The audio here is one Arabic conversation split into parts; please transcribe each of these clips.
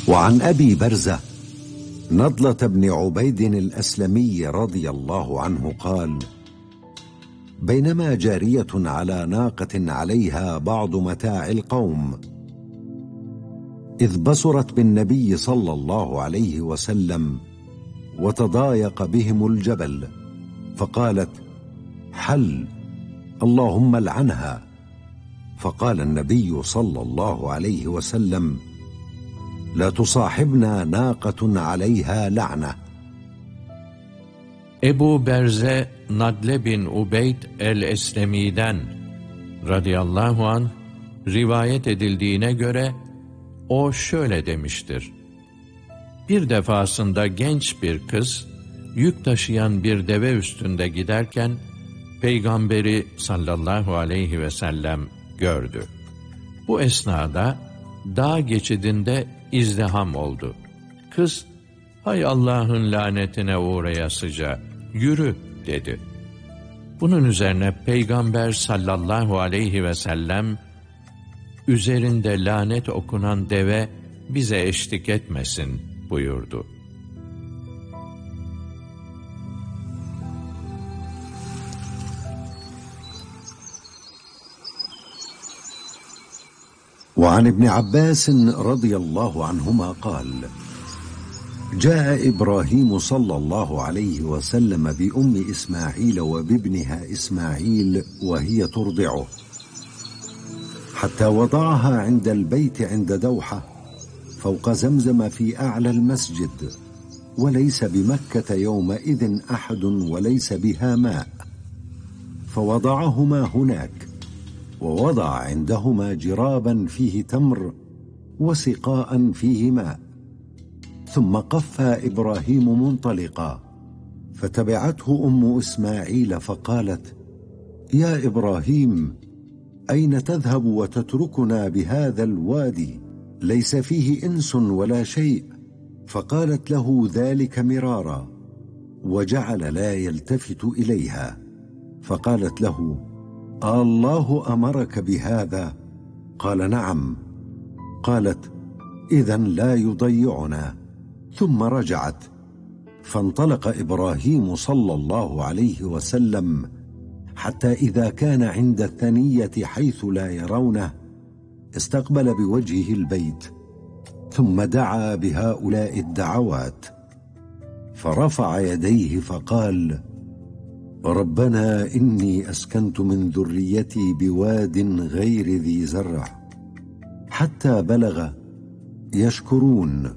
وعن أبي برزة نضلة بن عبيد الأسلمي رضي الله عنه قال: بينما جارية على ناقة عليها بعض متاع القوم، إذ بصرت بالنبي صلى الله عليه وسلم وتضايق بهم الجبل، فقالت: حل، اللهم لعنها. فقال النبي صلى الله عليه وسلم: لا تصاحبنا ناقة عليها لعنة. Ebu Berze Nadle bin Ubeyd el-Eslemi'den radıyallahu anh rivayet edildiğine göre o şöyle demiştir: bir defasında genç bir kız yük taşıyan bir deve üstünde giderken Peygamberi sallallahu aleyhi ve sellem gördü. Bu esnada dağ geçidinde izdiham oldu. Kız, hay Allah'ın lanetine uğrayasıca, yürü dedi. Bunun üzerine Peygamber sallallahu aleyhi ve sellem, üzerinde lanet okunan deve bize eşlik etmesin buyurdu. وعن ابن عباس رضي الله عنهما قال: جاء إبراهيم صلى الله عليه وسلم بأم إسماعيل وبابنها إسماعيل وهي ترضعه، حتى وضعها عند البيت عند دوحة فوق زمزم في أعلى المسجد، وليس بمكة يومئذ أحد وليس بها ماء، فوضعهما هناك، ووضع عندهما جرابا فيه تمر وسقاء فيه ماء، ثم قفى إبراهيم منطلقا، فتبعته أم إسماعيل فقالت: يا إبراهيم، أين تذهب وتتركنا بهذا الوادي ليس فيه إنس ولا شيء؟ فقالت له ذلك مرارا، وجعل لا يلتفت إليها، فقالت له: الله أمرك بهذا؟ قال: نعم. قالت: إذن لا يضيعنا. ثم رجعت، فانطلق إبراهيم صلى الله عليه وسلم حتى إذا كان عند الثنية حيث لا يرونه استقبل بوجهه البيت، ثم دعا بهؤلاء الدعوات، فرفع يديه فقال: ربنا إني أسكنت من ذريتي بواد غير ذي زرع، حتى بلغ يشكرون.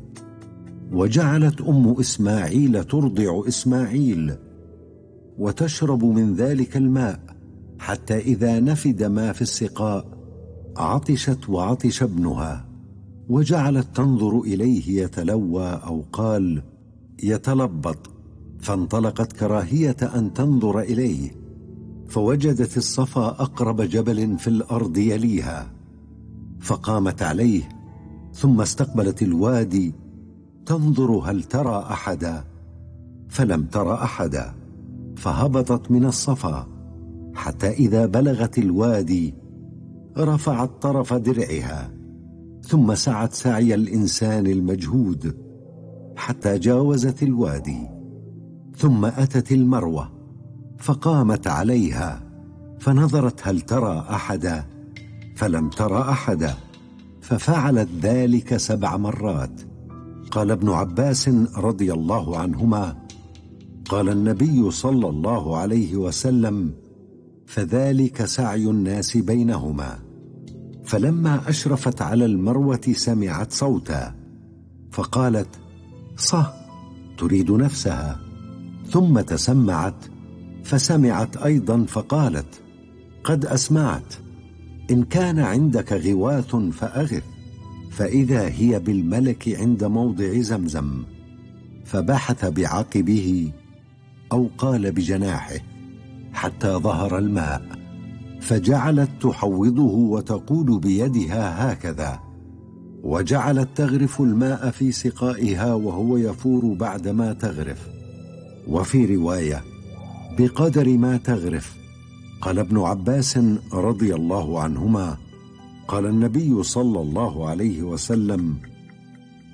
وجعلت أم إسماعيل ترضع إسماعيل وتشرب من ذلك الماء، حتى إذا نفد ما في السقاء عطشت وعطش ابنها، وجعلت تنظر إليه يتلوى أو قال يتلبط، فانطلقت كراهية أن تنظر إليه، فوجدت الصفا أقرب جبل في الأرض يليها، فقامت عليه، ثم استقبلت الوادي تنظر هل ترى أحدا، فلم تر أحدا، فهبطت من الصفا، حتى إذا بلغت الوادي رفعت طرف درعها، ثم سعت سعي الإنسان المجهود حتى جاوزت الوادي، ثم أتت المروة فقامت عليها، فنظرت هل ترى أحدا، فلم تر أحدا، ففعلت ذلك 7 مرات. قال ابن عباس رضي الله عنهما: قال النبي صلى الله عليه وسلم: فذلك سعي الناس بينهما. فلما أشرفت على المروة سمعت صوتا، فقالت: صه، تريد نفسها، ثم تسمعت فسمعت أيضا، فقالت: قد أسمعت، إن كان عندك غواث فأغث. فإذا هي بالملك عند موضع زمزم، فبحث بعقبه أو قال بجناحه حتى ظهر الماء، فجعلت تحوضه وتقول بيدها هكذا، وجعلت تغرف الماء في سقائها وهو يفور بعدما تغرف، وفي رواية بقدر ما تغرف. قال ابن عباس رضي الله عنهما: قال النبي صلى الله عليه وسلم: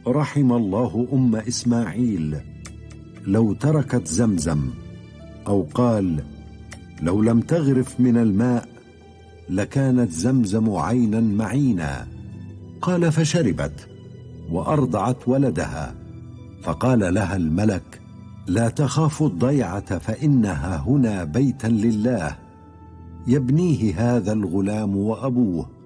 رحم الله أم إسماعيل لو تركت زمزم، أو قال لو لم تغرف من الماء لكانت زمزم عينا معينا. قال فشربت وأرضعت ولدها، فقال لها الملك لا تخاف الضيعة فإنها هنا بيتا لله يبنيه هذا الغلام وأبوه.